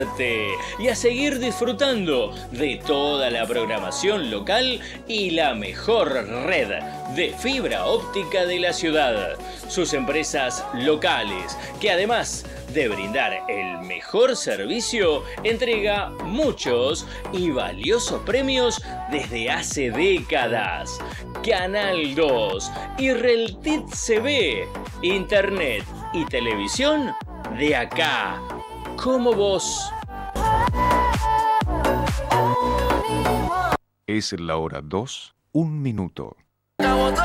y a seguir disfrutando de toda la programación local y la mejor red de fibra óptica de la ciudad. Sus empresas locales, que además de brindar el mejor servicio, entrega muchos y valiosos premios desde hace décadas. Canal 2 y Reltit CB, Internet y televisión de acá, como vos. Es la hora 2, 1 minuto.